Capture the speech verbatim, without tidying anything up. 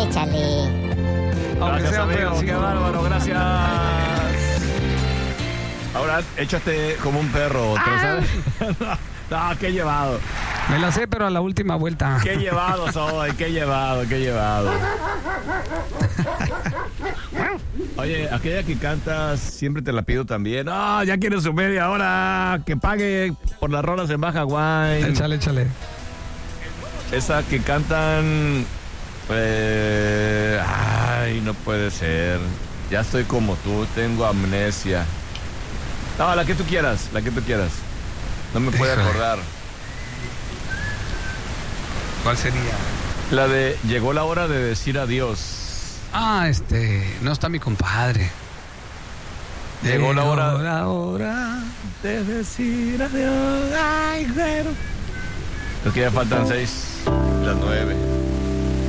Échale. Aunque Gracias, sea amigo. peor. Qué bárbaro, gracias. Ahora, échate como un perro, otro, ¿sabes? No, qué llevado. Me la sé, pero a la última vuelta. Qué llevado soy, qué llevado, qué llevado. Oye, aquella que cantas, siempre te la pido también. Ah, ya quiere su media hora. Que pague por las rolas en Baja Wine. Échale, échale. Esa que cantan. Eh, ay, no puede ser. Ya estoy como tú, tengo amnesia. No, la que tú quieras, la que tú quieras. No me puedo Híjole. acordar. ¿Cuál sería? La de llegó la hora de decir adiós. Ah, este, no está mi compadre. Llegó la hora la hora. de decir adiós. Ay, güero. Es que ya faltan seis, las nueve.